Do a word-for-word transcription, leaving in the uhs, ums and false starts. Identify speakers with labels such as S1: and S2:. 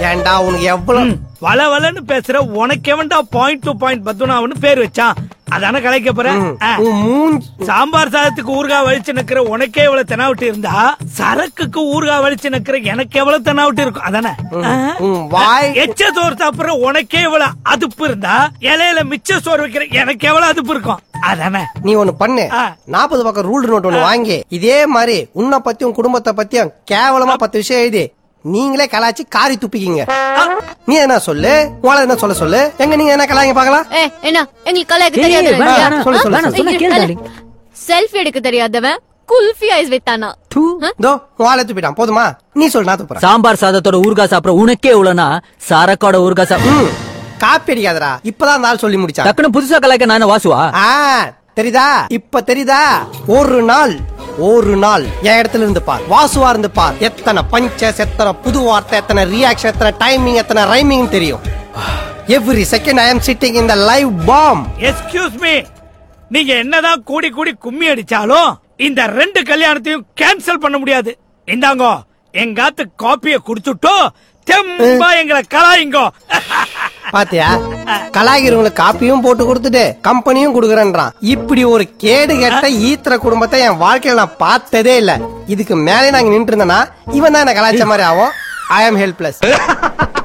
S1: ஏன்டா உனக்கு எவ்வளவு
S2: வள வளன்னு பேசுற உனக்கு எவன்டா பாயிண்ட் டு பாயிண்ட் பத்துனாவன்னு பேர் வச்சான். அதான கலைக்க போற. சாம்பார் சாதத்துக்கு ஊறுகாய் வலிச்சு நிக்கிற உனக்கே எவ்வளவு தெனாவிட்டு இருந்தா சரக்குக்கு ஊறுகாய் வலிச்சு நிக்கிற எனக்கு எவ்வளவு தெனாவிட்டு இருக்கும். அதானே எச்ச சோறு சாப்பிடுற உனக்கே எவ்வளவு அதுப்பு இருந்தா இலையில மிச்ச சோறு வைக்கிற எனக்கு எவ்வளவு அதுப்பு இருக்கும். அதானே
S1: நீ ஒண்ணு பண்ணு, நாற்பது பக்கம் ரூல் நோட் ஒண்ணு வாங்கி இதே மாதிரி உன்னை பத்தியும் குடும்பத்தை பத்தியும் கேவலமா பத்து விஷயம் எழுதி நீங்களே கலாச்சி காரி துப்பிக்கிங்க. நீ என்ன சொல்லு, உங்களை என்ன சொல்ல சொல்லு, எங்க நீங்க என்ன கலாய்ங்க பாக்கலாம்.
S3: என்ன எங்களுக்கு கலாய்க்க தெரியாது. செல்ஃபி எடுக்க தெரியாதவன் குல்ஃபி ஐஸ் வைத்தானா?
S1: தோ வாழை துப்பிட்டான். போதுமா? நீ சொல்லு, நான் துப்புறேன்.
S4: சாம்பார் சாதத்தோட ஊறுகாய் சாப்பிட உனக்கே எவ்வளவுனா சரக்கோட ஊறுகாய் சாப்பிட
S1: காப்பி அடிக்காதரா. இப்பதான் நாள் சொல்லி முடிச்சா.
S4: டக்குனு புதுசா கலாய்க்க நான் வாசுவா?
S1: தெரியுதா? இப்ப தெரியுதா? ஒரு நாள் ஒரு நாள் என் இடத்துல இருந்து பார், வாசுவா இருந்து பார். எத்தனை பஞ்சஸ், எத்தனை புது வார்த்தை, எத்தனை ரியாக்ஷன், எத்தனை டைமிங், எத்தனை ரைமிங் தெரியும். Every second I am sitting in the live bomb.
S2: Excuse me, நீங்க என்னதான் கூடி கூடி கும்மி அடிச்சாலும் இந்த ரெண்டு கல்யாணத்தையும் கேன்சல் பண்ண முடியாது. இந்தாங்க எங்காத்து காப்பிய குடிச்சுட்டோ தெம்பா எங்களை கலாயிங்கோ.
S1: பாத்தியா, கலாகிரவங்களுக்கு காப்பியும் போட்டு கொடுத்துட்டு கம்பெனியும் குடுக்கறேன்றான். இப்படி ஒரு கேடு கெட்ட ஈத்திர குடும்பத்தை என் வாழ்க்கையில நான் பார்த்ததே இல்ல. இதுக்கு மேலே நாங்க நின்று இருந்தேன்னா இவன் தான் என்ன கலாய்ச்ச மாதிரி ஆகும். ஐ ஆம் ஹெல்ப்லெஸ்.